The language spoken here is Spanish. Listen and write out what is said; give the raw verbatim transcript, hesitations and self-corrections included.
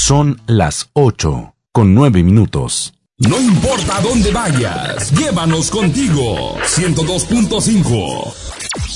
Son las ocho, con nueve minutos. No importa dónde vayas, llévanos contigo. ciento dos punto cinco